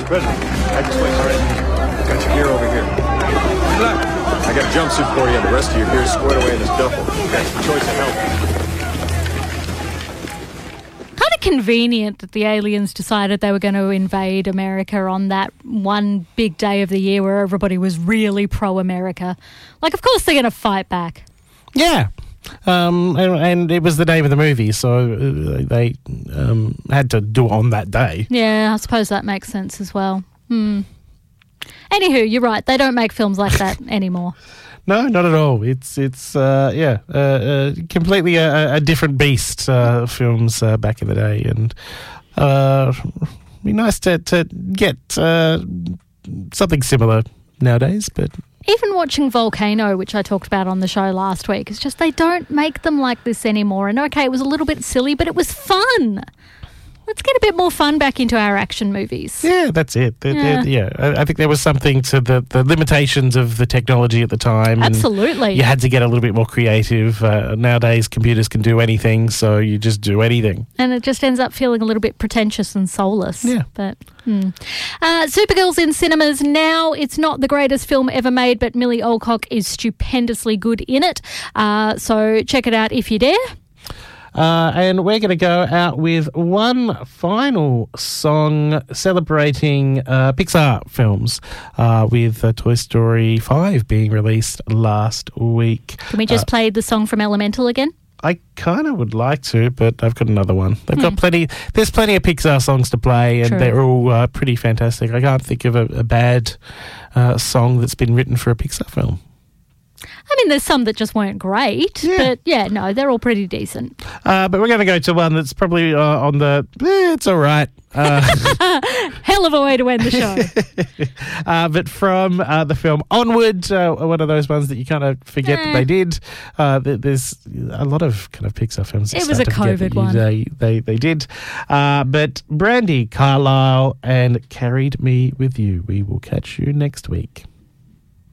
Mr. President, at your place, right? Got your gear over here. Good luck. I got a jumpsuit for you, and the rest of your gear is squared away in this duffel. That's the choice of health. Kind of convenient that the aliens decided they were going to invade America on that one big day of the year where everybody was really pro-America. Like, of course they're going to fight back. Yeah. And it was the name of the movie, so they had to do it on that day. Yeah, I suppose that makes sense as well. Anywho, you're right. They don't make films like that anymore. No, not at all. It's completely a different beast, films back in the day. And be nice to get something similar nowadays, but... Even watching Volcano, which I talked about on the show last week, it's just they don't make them like this anymore. And okay, it was a little bit silly, but it was fun. Let's get a bit more fun back into our action movies. Yeah, that's it. I think there was something to the limitations of the technology at the time. Absolutely. You had to get a little bit more creative. Nowadays, computers can do anything, so you just do anything. And it just ends up feeling a little bit pretentious and soulless. Yeah. But Supergirl's in cinemas now. It's not the greatest film ever made, but Millie Alcock is stupendously good in it. So check it out if you dare. And we're going to go out with one final song celebrating Pixar films with Toy Story 5 being released last week. Can we just play the song from Elemental again? I kind of would like to, but I've got another one. They've got plenty. There's plenty of Pixar songs to play, and they're all pretty fantastic. I can't think of a bad song that's been written for a Pixar film. I mean, there's some that just weren't great, but no, they're all pretty decent. But we're going to go to one that's probably on the, it's all right. Hell of a way to end the show. But from the film Onward, one of those ones that you kind of forget that they did. There's a lot of kind of Pixar films. It was a COVID one. They did. But Brandi Carlile and Carried Me With You. We will catch you next week.